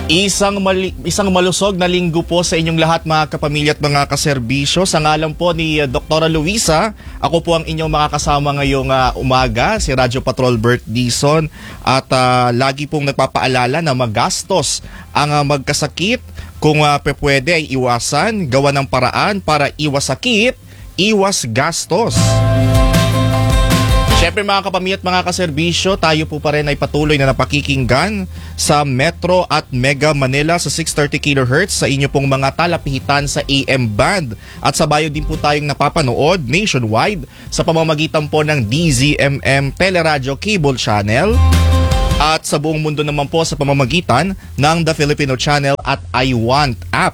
Isang malusog na linggo po sa inyong lahat mga kapamilya at mga kaserbisyo. Sa ngalan po ni Dr. Luisa, ako po ang inyong makakasama ngayong umaga, si Radyo Patrol Bert Dizon. At lagi pong nagpapaalala na magastos ang magkasakit. Kung pwede ay iwasan, gawa ng paraan para iwas sakit, iwas gastos. Siyempre mga kapamilya at mga kaserbisyo, tayo po pa rin ay patuloy na napakikinggan sa Metro at Mega Manila sa 630 kHz sa inyo pong mga talapihitan sa AM band. At sa bayo din po tayong napapanood nationwide sa pamamagitan po ng DZMM Teleradyo Cable Channel. At sa buong mundo naman po sa pamamagitan ng The Filipino Channel at I Want app.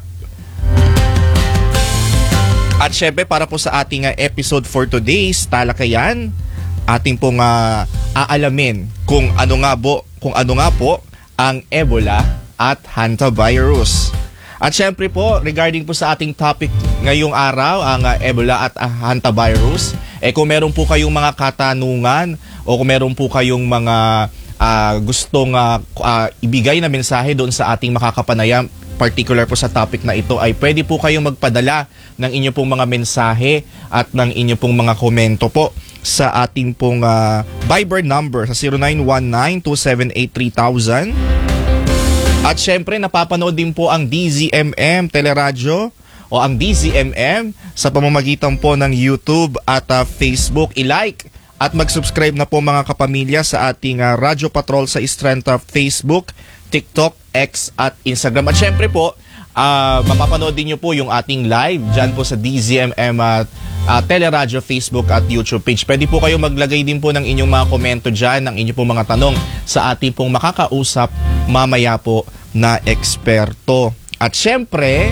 At syempre para po sa ating episode for today's talakayan, ating pong aalamin kung ano nga po ang Ebola at hantavirus. At syempre po, regarding po sa ating topic ngayong araw, ang Ebola at hantavirus, kung meron po kayong mga katanungan o kung meron po kayong mga gustong ibigay na mensahe doon sa ating makakapanayam, particular po sa topic na ito, ay pwede po kayong magpadala ng inyo pong mga mensahe at ng inyo pong mga komento po sa ating pong Viber number sa 0919-278-3000. At syempre napapanood din po ang DZMM Teleradyo o ang DZMM sa pamamagitan po ng YouTube at Facebook. I-like at mag-subscribe na po mga kapamilya sa ating Radyo Patrol sa Istrenta Facebook, TikTok, X at Instagram. At syempre po, mapapanood din nyo po yung ating live dyan po sa DZMM at Teleradyo Facebook at YouTube page. Pwede po kayo maglagay din po ng inyong mga komento dyan, ng inyong pong mga tanong sa ating pong makakausap mamaya po na eksperto. At syempre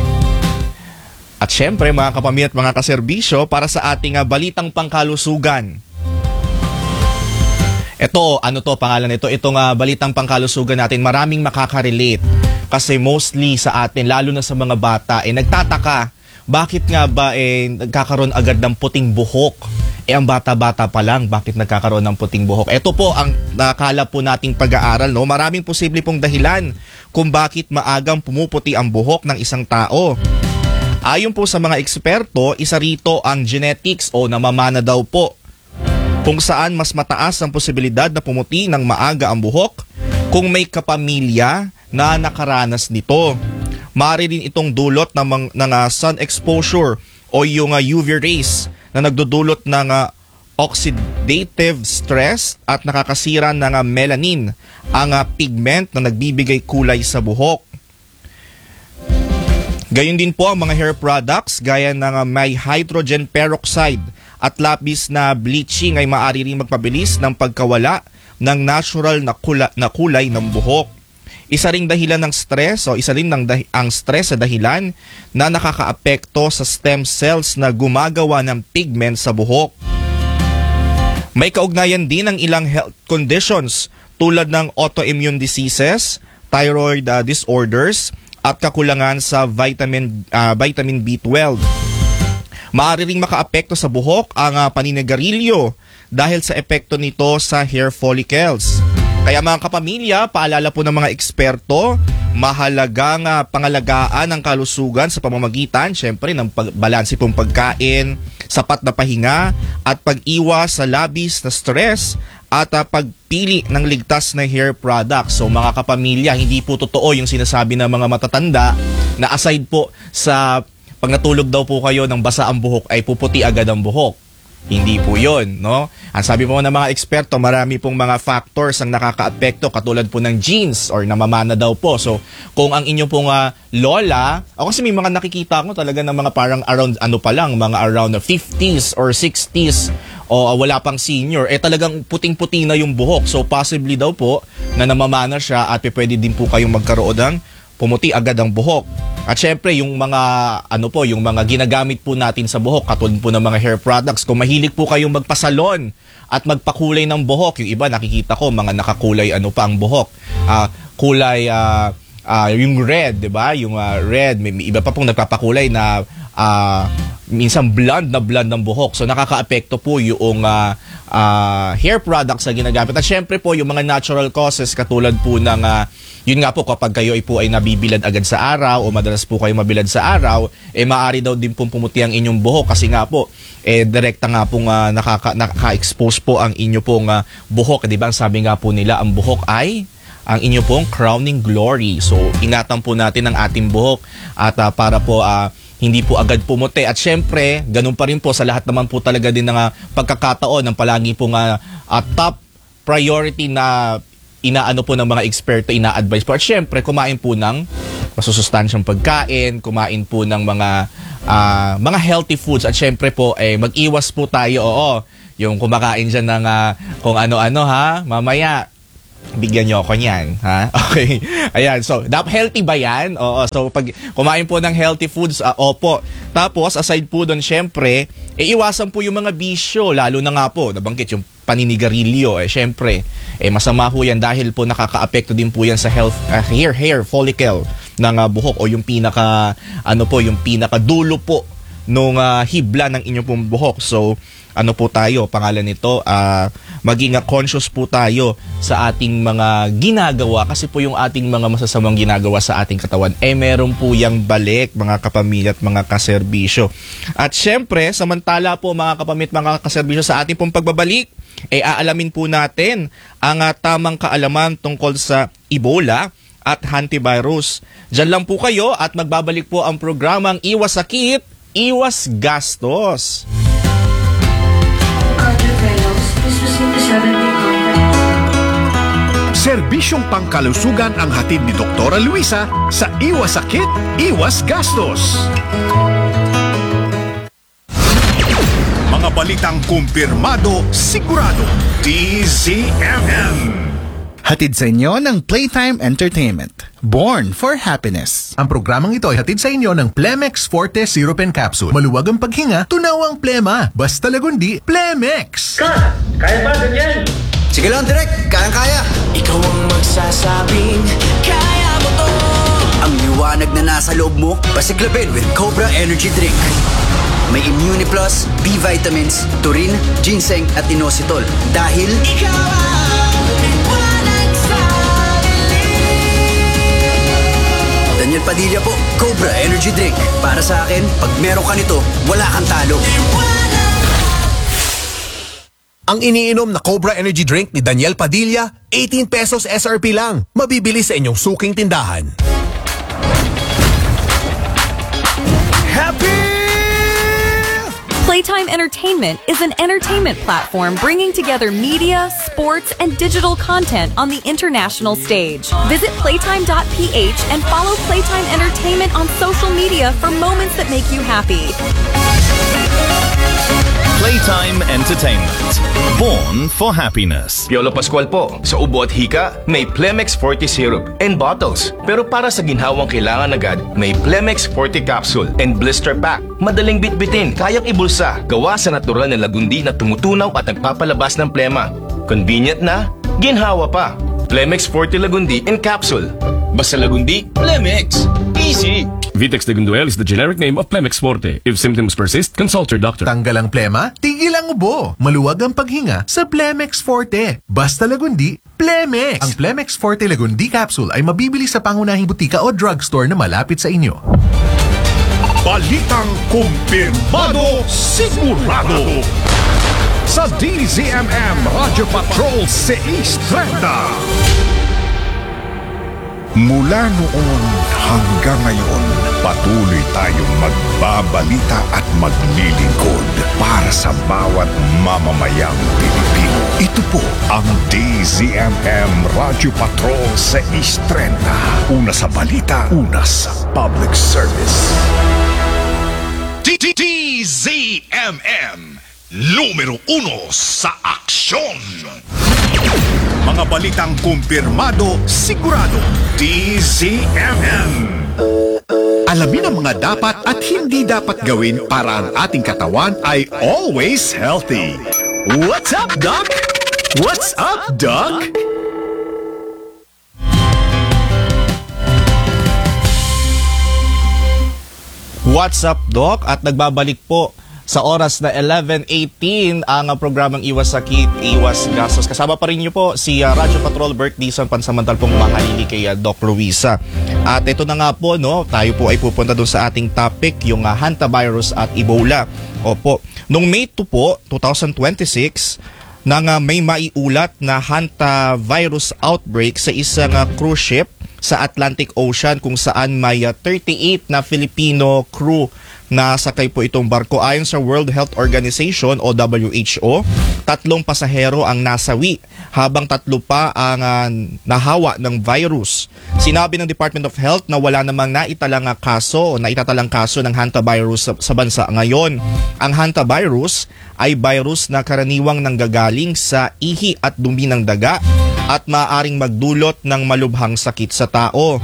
mga kapamilya at mga kaserbisyo, para sa ating balitang pangkalusugan. Ito, pangalan nito? Itong balitang pangkalusugan natin, maraming makaka-relate. Kasi mostly sa atin, lalo na sa mga bata, nagtataka, bakit nga ba nagkakaroon agad ng puting buhok? Ang bata-bata pa lang, bakit nagkakaroon ng puting buhok? Ito po ang nakala po nating pag-aaral. No? Maraming posible pong dahilan kung bakit maagang pumuputi ang buhok ng isang tao. Ayon po sa mga eksperto, isa rito ang genetics o namamana daw po, kung saan mas mataas ang posibilidad na pumuti ng maaga ang buhok kung may kapamilya na nakaranas nito. Maaari din itong dulot ng sun exposure o yung UV rays na nagdudulot ng oxidative stress at nakakasira ng melanin, ang pigment na nagbibigay kulay sa buhok. Gayon din po ang mga hair products gaya ng may hydrogen peroxide at labis na bleaching ay maaari ring magpabilis ng pagkawala ng natural na kulay ng buhok. Isa ring dahilan ng stress ang stress sa dahilan na nakakaapekto sa stem cells na gumagawa ng pigment sa buhok. May kaugnayan din ng ilang health conditions tulad ng autoimmune diseases, thyroid disorders at kakulangan sa vitamin B12. Maaari ring makaapekto sa buhok ang paninigarilyo dahil sa epekto nito sa hair follicles. Kaya mga kapamilya, paalala po ng mga eksperto, mahalagang pangalagaan ang kalusugan sa pamamagitan, syempre, ng balanse pong pagkain, sapat na pahinga, at pag-iwas sa labis na stress at pagpili ng ligtas na hair products. So mga kapamilya, hindi po totoo yung sinasabi ng mga matatanda na aside po sa pag natulog daw po kayo ng basa ang buhok ay puputi agad ang buhok. Hindi po yun, no? Ang sabi po ng mga eksperto, marami pong mga factors ang nakakaapekto katulad po ng genes or namamana daw po. So, kung ang inyong pong lola, ako kasi may mga nakikita ko talaga ng mga parang around, mga around 50s or 60s o wala pang senior, talagang puting-puti na yung buhok. So, possibly daw po na namamana siya at pwede din po kayong magkaroon ng pumuti agad ang buhok. At syempre, yung mga yung mga ginagamit po natin sa buhok, katulad po ng mga hair products, kung mahilig po kayong magpasalon at magpakulay ng buhok, yung iba nakikita ko mga nakakulay pa ang buhok. Kulay yung red, 'di ba? Yung red, may iba pa pong nagpapakulay na minsan blonde ng buhok. So nakakaapekto po yung hair products na ginagamit. At syempre po yung mga natural causes katulad po ng yun nga po kapag kayo ay nabibilad agad sa araw o madalas po kayo mabilad sa araw, maaari daw din pong pumuti ang inyong buhok kasi nga po direkta nga pong nakaka-expose po ang inyo pong buhok. Di ba? Ang sabi nga po nila, ang buhok ay ang inyo pong crowning glory. So ingatan po natin ang ating buhok at para po hindi po agad pumuti. At syempre, ganun pa rin po sa lahat naman po talaga din ng pagkakataon ng palagi pong top priority na inaano po ng mga eksperto, ina-advise po. At syempre, kumain po ng masusustansyang pagkain, kumain po ng mga healthy foods. At syempre po, mag-iwas po tayo. Yung kumakain dyan ng kung ano-ano mamaya, bigyan nyo ako niyan, ha? Okay. Ayan, so, healthy ba yan? Oo, so pag kumain po ng healthy foods, opo. Tapos, aside po doon, syempre, iwasan po yung mga bisyo, lalo na nga po, nabanggit yung paninigarilyo, syempre, masama po yan dahil po nakaka-apekto din po yan sa health, hair follicle ng buhok o yung yung pinakadulo po nung hibla ng inyong pong buhok. So, pangalan nito, maging conscious po tayo sa ating mga ginagawa kasi po yung ating mga masasamang ginagawa sa ating katawan, meron po yang balik, mga kapamilya at mga kaserbisyo. At syempre, samantala po mga kapamilya at mga kaserbisyo sa ating pong pagbabalik, aalamin po natin ang tamang kaalaman tungkol sa Ebola at hantavirus. Diyan lang po kayo at magbabalik po ang programang Iwas Sakit, Iwas Gastos. Serbisyong pangkalusugan ang hatid ni Dr. Luisa sa Iwas Sakit, Iwas Gastos. Mga balitang kumpirmado, sigurado, DZMM. Hatid sa inyo ng Playtime Entertainment. Born for Happiness. Ang programang ito ay hatid sa inyo ng Plemex Forte Syrup and Capsule. Maluwag ang paghinga, tunaw ang plema. Basta lagundi, Plemex! Kaya ba ganyan? Sige lang, direct. Kayang-kaya. Ikaw ang magsasabing kaya mo to. Ang liwanag na nasa loob mo, pasiklabin with Cobra Energy Drink. May Immune Plus, B vitamins, taurine, ginseng at inositol. Dahil Ikaw ang liwanag sa dilim. Daniel Padilla po, Cobra Energy Drink. Para sa akin, pag meron ka nito, wala kang talo. Ang iniinom na Cobra Energy Drink ni Daniel Padilla, 18 pesos SRP lang. Mabibili sa inyong suking tindahan. Happy! Playtime Entertainment is an entertainment platform bringing together media, sports, and digital content on the international stage. Visit playtime.ph and follow Playtime Entertainment on social media for moments that make you happy. Playtime Entertainment. Born for happiness. Piolo Pascual po. Sa ubo at hika, may Plemex Forte Syrup and bottles. Pero para sa ginhawang kailangan agad, may Plemex Forte Capsule and Blister Pack. Madaling bitbitin, kayang ibulsa. Gawa sa natural na lagundi na tumutunaw at nagpapalabas ng plema. Convenient na, ginhawa pa. Plemex Forte Lagundi in Capsule. Basta lagundi, Plemex. Easy! Vitex Tegunduel is the generic name of Plemex Forte. If symptoms persist, consult your doctor. Tanggal ang plema, tigil ang ubo. Maluwag ang paghinga sa Plemex Forte. Basta lagundi, Plemex! Ang Plemex Forte Lagundi Capsule ay mabibili sa pangunahing butika o drugstore na malapit sa inyo. Balitang kumpirmado, sigurado. Sa DZMM Radio Patrol 630. Mula noon hanggang ngayon, patuloy tayong magbabalita at maglilingkod para sa bawat mamamayang Pilipino. Ito po ang DZMM Radio Patrol 630. Una sa balita, una sa public service. DZMM, numero 1 sa aksyon. Mga balitang kumpirmado, sigurado, DZMM. Alamin ang mga dapat at hindi dapat gawin para ang ating katawan ay always healthy. What's up, Doc? What's up, Doc? What's up, Doc? At nagbabalik po sa oras na 11:18 ang programang Iwas Sakit, Iwas Gastos. Kasama pa rin niyo po si Radyo Patrol Bert Dizon, pansamantal pong mahalili kay Doc Luisa. At ito na nga po, no, tayo po ay pupunta doon sa ating topic, yung hantavirus at Ebola. Opo, noong May 2 po, 2026, nang may maiulat na hantavirus outbreak sa isang cruise ship sa Atlantic Ocean kung saan may 38 na Filipino crew na sakay po itong barko. Ayon sa World Health Organization o WHO, 3 pasahero ang nasawi habang 3 pa ang nahawa ng virus. Sinabi ng Department of Health na wala namang naitatalang kaso ng hantavirus sa bansa ngayon. Ang hantavirus ay virus na karaniwang nanggagaling sa ihi at dumi ng daga at maaaring magdulot ng malubhang sakit sa tao.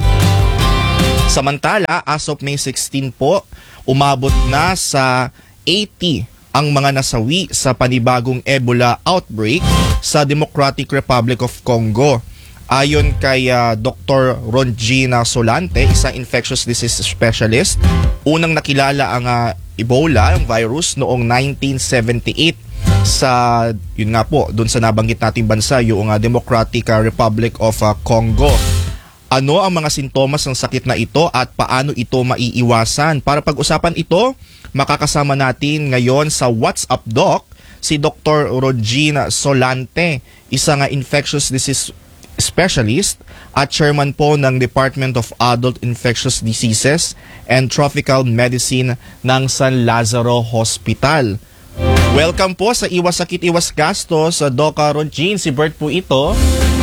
Samantala, as of May 16 po, umabot na sa 80 ang mga nasawi sa panibagong Ebola outbreak sa Democratic Republic of Congo. Ayon kay Dr. Ronjina Solante, isang infectious disease specialist, unang nakilala ang Ebola, ang virus, noong 1978 sa, yun nga po, doon sa nabanggit nating bansa, yung Democratic Republic of Congo. Ano ang mga sintomas ng sakit na ito at paano ito maiiwasan? Para pag-usapan ito, makakasama natin ngayon sa WhatsApp Doc si Dr. Ronjina Solante, isang infectious disease specialist at chairman po ng Department of Adult Infectious Diseases and Tropical Medicine ng San Lazaro Hospital. Welcome po sa Iwas Sakit, Iwas Gastos, Doc Ronjin. Si Bert po ito.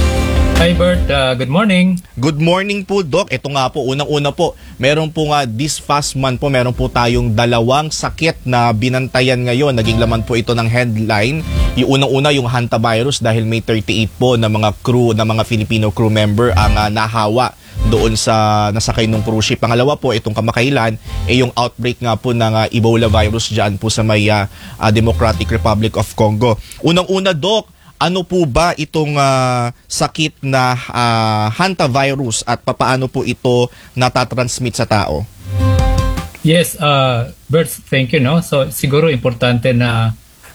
Hi Bert, good morning. Good morning po, Doc. Ito nga po, unang-una po, meron po nga this past month po, meron po tayong 2 sakit na binantayan ngayon. Naging laman po ito ng headline. Yung unang-una, yung hantavirus dahil may 38 po na mga crew, na mga Filipino crew member ang nahawa doon sa nasakay ng cruise ship. Pangalawa po, itong kamakailan, yung outbreak nga po ng Ebola virus dyan po sa may Democratic Republic of Congo. Unang-una, Doc, ano po ba itong sakit na hantavirus at papaano po ito natatransmit sa tao? Yes, Bert, thank you. No? So siguro importante na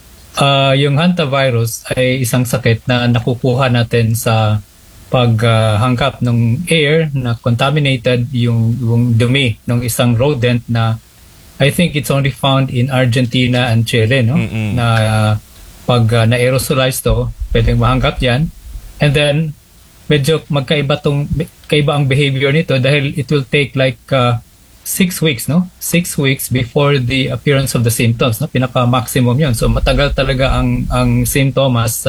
yung hantavirus ay isang sakit na nakukuha natin sa paghangkap ng air na contaminated yung dumi ng isang rodent na I think it's only found in Argentina and Chile, no? Na pag na-aerosolize to, pwedeng mahangkap yan. And then, medyo magkaiba ang behavior nito dahil it will take like 6 weeks, no? 6 weeks before the appearance of the symptoms, no? Pinaka-maximum yun. So, matagal talaga ang symptoms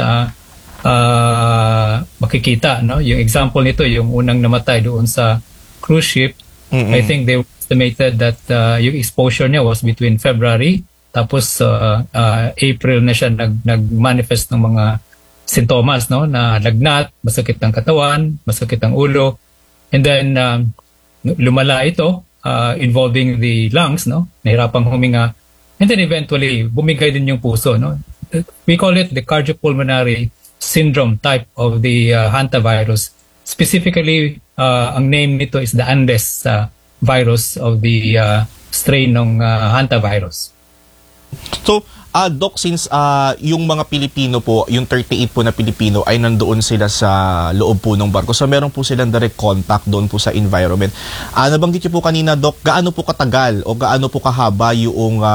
makikita, no? Yung example nito, yung unang namatay doon sa cruise ship, I think they estimated that yung exposure niya was between February tapos April na siya nag-manifest ng mga sintomas, no, na lagnat, masakit ng katawan, masakit ang ulo, and then lumala ito involving the lungs, no, nahirapang huminga, and then eventually bumigay din yung puso, no. We call it the cardiopulmonary syndrome type of the hantavirus. Specifically, ang name nito is the Andes virus of the strain ng hantavirus. So, Doc, since yung mga Pilipino po, yung 38 po na Pilipino ay nandoon sila sa loob po ng barko. So, meron po silang direct contact doon po sa environment. Nabanggit niyo po kanina, Doc, gaano po katagal o gaano po kahaba yung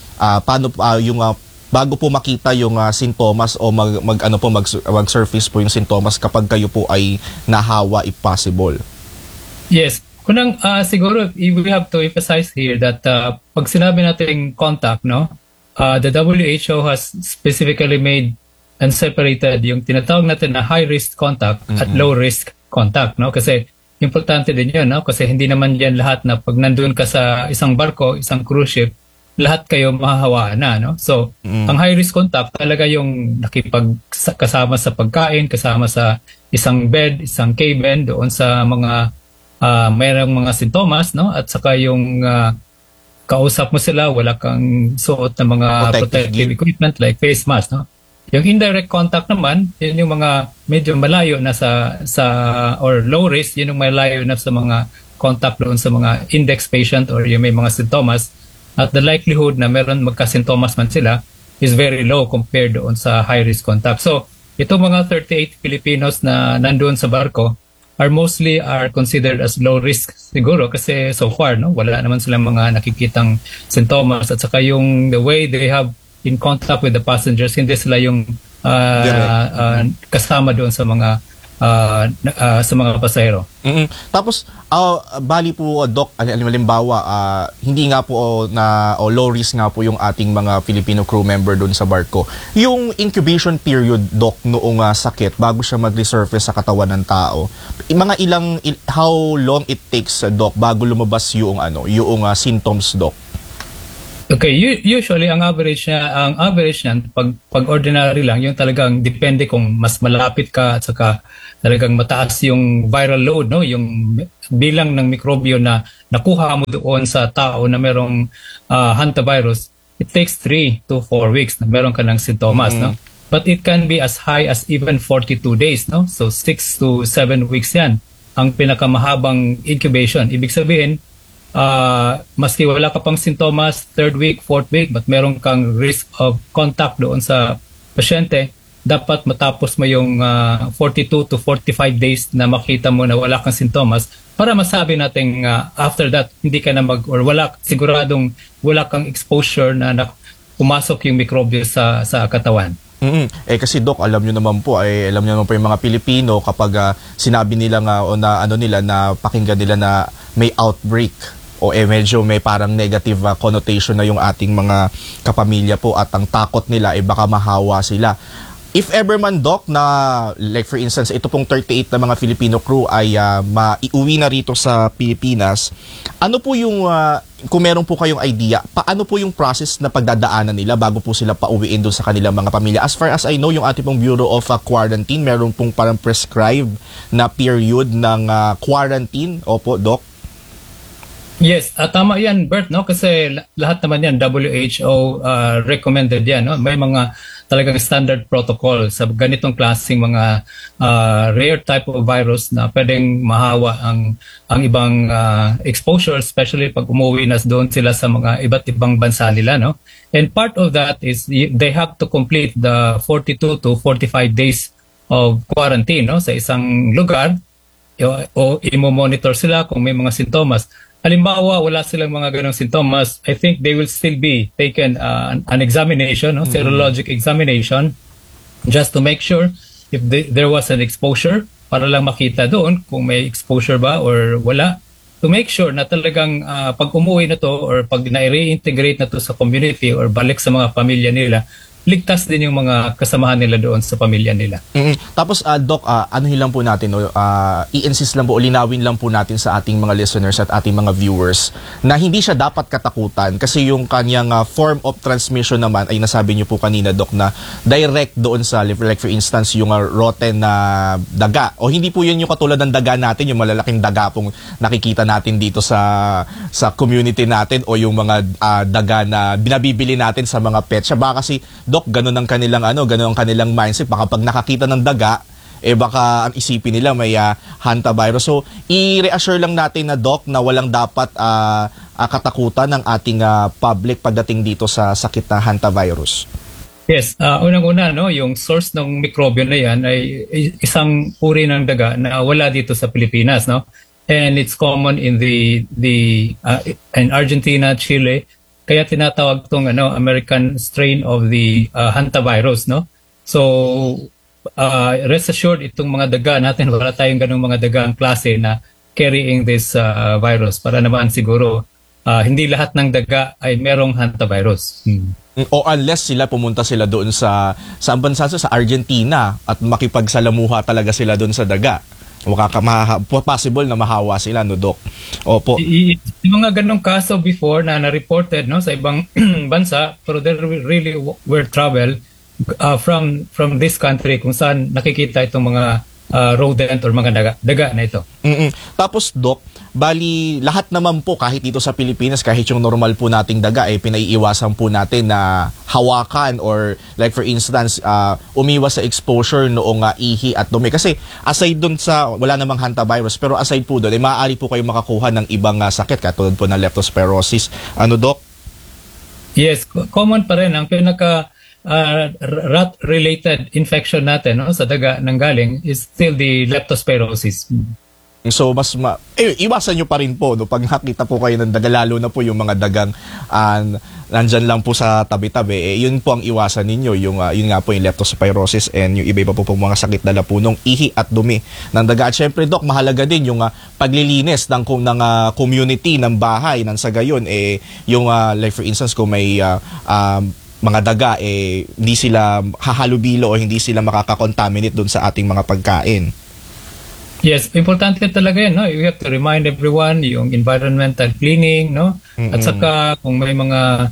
bago po makita yung sintomas o mag-surface po yung sintomas kapag kayo po ay nahawa if possible? Yes. Kunang siguro we have to emphasize here that pag sinabi natin contact, no, the WHO has specifically made and separated yung tinatawag natin na high-risk contact at low-risk contact, no? Kasi importante din yun, no? Kasi hindi naman yan lahat na pag nandun ka sa isang barko, isang cruise ship, lahat kayo mahahawaan na, no? So, ang high-risk contact talaga yung kasama sa pagkain, kasama sa isang bed, isang cabin, doon sa mga mayroong mga sintomas, no? At saka yung kausap mo sila, wala kang suot na mga protective equipment like face mask, no? Yung indirect contact naman, yun yung mga medyo malayo na sa or low risk, yun yung malayo na sa mga contact doon sa mga index patient or yung may mga sintomas. at the likelihood na meron magkasintomas man sila is very low compared doon sa high-risk contact. So, itong mga 38 Filipinos na nandoon sa barko are considered as low risk siguro kasi so far, no, wala naman silang mga nakikitang sintomas at saka yung the way they have in contact with the passengers, hindi sila yung kasama doon sa mga pasahero. Tapos bali po Doc, halimbawa hindi nga po na low risk nga po yung ating mga Filipino crew member doon sa barko. Yung incubation period Doc noong sakit bago siya mag-resurface sa katawan ng tao. How long it takes Doc bago lumabas yung symptoms Doc? Okay, usually ang average niyan pag ordinary lang, yung talagang depende kung mas malapit ka at saka talagang mataas yung viral load, no, yung bilang ng mikrobyo na nakuha mo doon sa tao na merong hantavirus, it takes 3 to 4 weeks na meron ka ng sintomas, no. But it can be as high as even 42 days, no. So 6 to 7 weeks 'yan ang pinakamahabang incubation. Ibig sabihin, maski wala ka pang sintomas, 3rd week, 4th week, but meron kang risk of contact doon sa pasyente, dapat matapos mo yung 42 to 45 days na makita mo na wala kang sintomas para masabi natin after that, hindi ka na siguradong wala kang exposure na pumasok yung mikrobyo sa katawan. Kasi Doc, alam nyo naman po yung mga Pilipino kapag sinabi nila na pakinggan nila na may outbreak o medyo may parang negative connotation na yung ating mga kapamilya po at ang takot nila baka mahawa sila. If ever man Doc na like for instance ito pong 38 na mga Filipino crew ay maiuwi na rito sa Pilipinas, ano po yung kung meron po kayong idea, paano po yung process na pagdadaanan nila bago po sila pauwiin doon sa kanilang mga pamilya? As far as I know, yung ating pong Bureau of Quarantine, meron pong parang prescribed na period ng quarantine. Opo, Doc? Yes, tama yan, Bert, no? Kasi lahat naman yan, WHO recommended yan, no? May mga talagang standard protocol sa ganitong klaseng mga rare type of virus na pwedeng mahawa ang ibang exposure, especially pag umuwi na doon sila sa mga iba't ibang bansa nila, no? And part of that is they have to complete the 42 to 45 days of quarantine, no? Sa isang lugar o imo-monitor sila kung may mga sintomas. Halimbawa, wala silang mga ganong sintomas, I think they will still be taken an examination, no? Serologic examination, just to make sure if there was an exposure, para lang makita doon kung may exposure ba or wala, to make sure na talagang pag umuwi na to or pag na-reintegrate na to sa community or balik sa mga pamilya nila, ligtas din yung mga kasamahan nila doon sa pamilya nila. Tapos Doc, anuhin lang po natin, i-insist lang po, linawin lang po natin sa ating mga listeners at ating mga viewers na hindi siya dapat katakutan kasi yung kanyang form of transmission naman ay nasabi niyo po kanina Doc na direct doon sa like for instance yung rotten na daga o hindi po yun yung katulad ng daga natin, yung malalaking daga pong nakikita natin dito sa community natin o yung mga daga na binabibili natin sa mga pet shop. Baka kasi Doc, ganun ang kanilang mindset. Baka pag nakakita ng daga, baka ang isipin nila may hantavirus. So, i-reassure lang natin na Doc na walang dapat katakutan ng ating public pagdating dito sa sakit na hantavirus. Yes, unang-una, no, yung source ng mikrobyo na yan ay isang uri ng daga na wala dito sa Pilipinas, no? And it's common in in Argentina, Chile. Kaya tinatawag itong American strain of the hantavirus, no? So, rest assured, itong mga daga natin, wala tayong ganung mga dagang klase na carrying this virus. Para naman siguro, hindi lahat ng daga ay merong hantavirus. O unless pumunta sila doon sa bansa sa Argentina at makipagsalamuha talaga sila doon sa daga. Possible na mahawa sila, no, Doc? Opo. Yung mga ganong kaso before na na-reported, no, sa ibang bansa, pero they really were travel from this country kung saan nakikita itong mga rodent or mga daga na ito. Tapos Doc, bali lahat naman po kahit dito sa Pilipinas, kahit yung normal po nating daga pinaiiwasan po natin na hawakan or like for instance umiwas sa exposure noong ihi at dumi. Kasi aside dun sa wala namang hantavirus, pero aside po doon maaari po kayong makakuha ng ibang sakit katulad po ng leptospirosis. Ano Doc? Yes, common pa rin ang pinaka rat-related infection natin, no, sa daga ng galing is still the leptospirosis. So iwasan nyo pa rin po no, pag nakita po kayo ng daga, lalo na po yung mga dagang nandyan lang po sa tabi-tabi, yun po ang iwasan ninyo, yun nga po yung leptospirosis and yung iba-iba po mga sakit na lapunong ihi at dumi ng daga. At syempre Doc, mahalaga din yung paglilinis ng community ng bahay nang sa gayon yung like for instance kung may mga daga hindi sila hahalubilo o hindi sila makakakontaminate doon sa ating mga pagkain. Yes, importante talaga yan, no? You have to remind everyone yung environmental cleaning, no? At saka kung may mga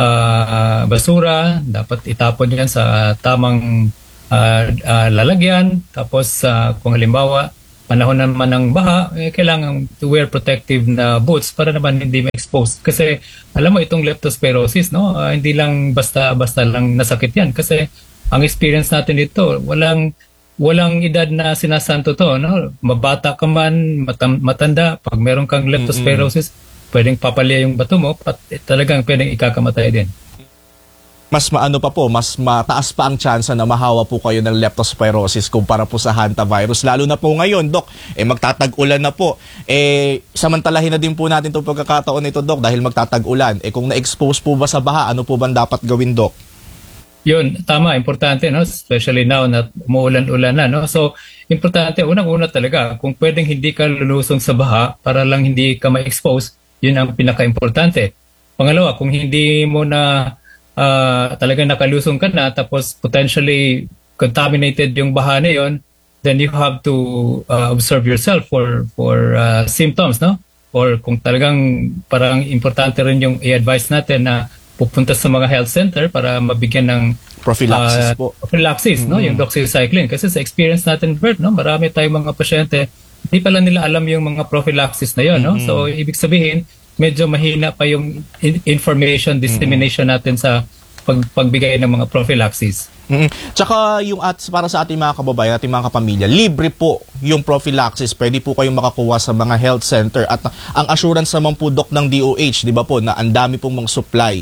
basura, dapat itapon yan sa tamang lalagyan. Tapos kung halimbawa panahon naman ng baha, kailangan to wear protective na boots para naman hindi ma-expose. Kasi alam mo itong leptospirosis, no? Hindi lang basta lang nasakit yan. Kasi ang experience natin dito, walang edad na sinasanto to, no? Mabata ka man, matanda, pag meron kang leptospirosis, pwedeng papalya yung bato mo, talagang pwedeng ikakamatay din. Mas mas mataas pa ang tsansa na mahawa po kayo ng leptospirosis kumpara po sa hantavirus. Lalo na po ngayon, Doc, magtatag-ulan na po. Samantalahin na din po natin itong pagkakataon nito, Doc, dahil magtatag-ulan. Kung na-expose po ba sa baha, ano po ba dapat gawin, Doc? Yun, tama, importante, no? Especially now na umuulan-ulan na, no? So, importante, unang-una talaga, kung pwedeng hindi ka lulusong sa baha para lang hindi ka ma-expose, yun ang pinaka-importante. Pangalawa, kung hindi mo na talagang nakalusong ka na, tapos potentially contaminated yung baha na yun, then you have to observe yourself for symptoms, no? Or kung talagang parang importante rin yung i-advise natin na pupunta sa mga health center para mabigyan ng prophylaxis, no? Yung doxycycline. Kasi sa experience natin, Bert, no? Marami tayong mga pasyente, hindi pala nila alam yung mga prophylaxis na yun, no? So, ibig sabihin, medyo mahina pa yung information dissemination natin sa pagbigay ng mga prophylaxis. Tsaka yung para sa ating mga kababayan, ating mga kapamilya, libre po yung prophylaxis. Pwede po kayong makakuha sa mga health center. At ang assurance naman po, Doc, ng DOH, di ba po, na ang dami pong mga supply.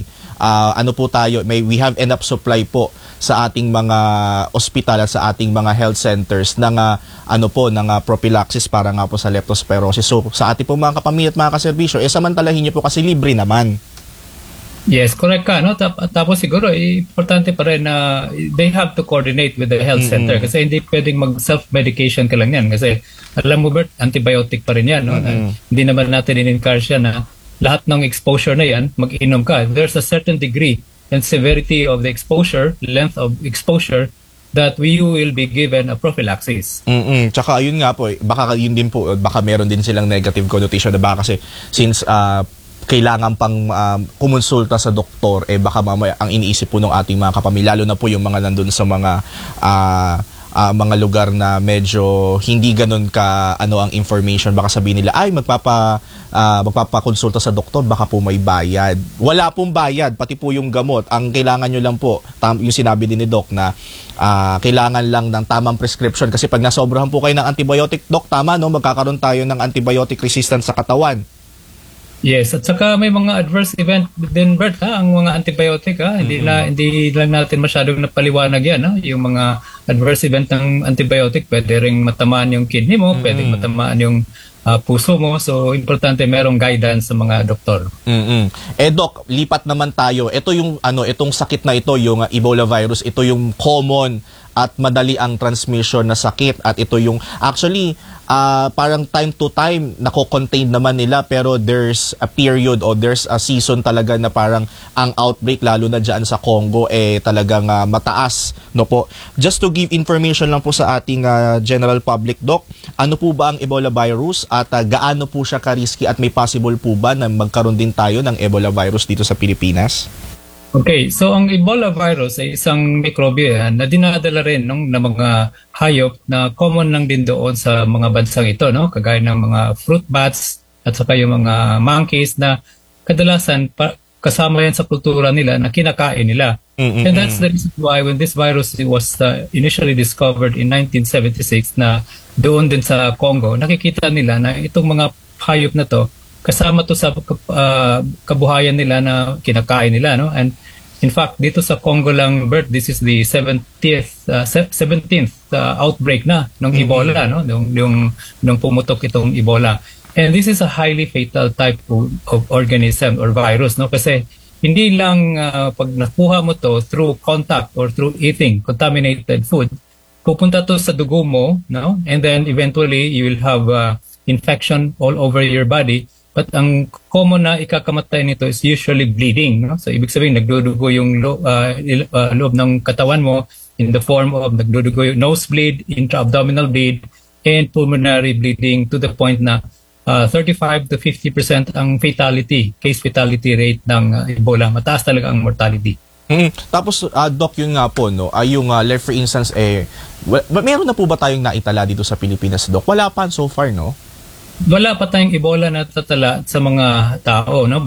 We have enough supply po sa ating mga ospital at sa ating mga health centers ng prophylaxis para nga po sa leptospirosis. So sa ating po mga kapamilya at mga kaserbisyo, samantalahin niyo po kasi libre naman. Yes, correct ka, no? Tapos siguro importante pa rin na they have to coordinate with the health center kasi hindi pwedeng mag-self-medication ka lang yan kasi alam mo, Bert, antibiotic pa rin yan, no? Hindi naman natin in-encourage yan na lahat ng exposure na yan, mag-inom ka. There's a certain degree and severity of the exposure, length of exposure, that we will be given a prophylaxis. Tsaka yun nga po, baka yun din po, baka meron din silang negative connotation na baka kasi since kailangan pang kumonsulta sa doktor, baka mamaya ang iniisip po ng ating mga kapamilya, lalo na po yung mga nandun sa mga lugar na medyo hindi ganun ka ang information, baka sabihin nila ay magpapakonsulta sa doktor, baka po may bayad. Wala pong bayad, pati po yung gamot. Ang kailangan nyo lang po, yung sinabi din ni Doc na kailangan lang ng tamang prescription kasi pag nasobrahan po kayo ng antibiotic, Doc, tama, no? Magkakaroon tayo ng antibiotic resistance sa katawan. Yes, at saka may mga adverse event din, Bert, ang mga antibiotic, hindi lang natin masyadong napaliwanag yan, yung mga adverse event ng antibiotic, pwede ring matamaan yung kidney mo, pwede matamaan yung puso mo, so importante merong guidance sa mga doktor. Doc, lipat naman tayo. Ito yung itong sakit na ito, yung Ebola virus, ito yung common at madali ang transmission na sakit at ito yung actually parang time to time nako-contain naman nila pero there's a period or there's a season talaga na parang ang outbreak lalo na dyan sa Congo talagang mataas, no po. Just to give information lang po sa ating general public, Doc, ano po ba ang Ebola virus at gaano po siya ka-risky at may possible po ba na magkaroon din tayo ng Ebola virus dito sa Pilipinas? Okay, so ang Ebola virus ay isang mikrobyo na dinadala rin ng mga hayop na common lang din doon sa mga bansang ito, no? Kagaya ng mga fruit bats at saka yung mga monkeys na kadalasan kasama yan sa kultura nila na kinakain nila. And that's the reason why when this virus was initially discovered in 1976 na doon din sa Congo, nakikita nila na itong mga hayop na to kasama to sa kabuhayan nila na kinakain nila, no? And in fact, dito sa Congo lang, Bert, this is the 17th outbreak na ng Ebola, no? Nung pumutok itong Ebola. And this is a highly fatal type of organism or virus, no? Kasi hindi lang pag nakuha mo to through contact or through eating contaminated food, pupunta to sa dugo mo, no? And then eventually you will have infection all over your body. But ang common na ikakamatay nito is usually bleeding, no? So ibig sabihin nagdudugo yung loob ng katawan mo in the form of nagdudugo yung nosebleed, intra-abdominal bleed, and pulmonary bleeding to the point na 35 to 50% ang case fatality rate ng Ebola. Mataas talaga ang mortality. Tapos, Doc, yun nga po, no? Yung for instance, meron na po ba tayong naitala dito sa Pilipinas, Doc? Wala pa so far, no? Wala pa tayong Ebola na tatala sa mga tao, no?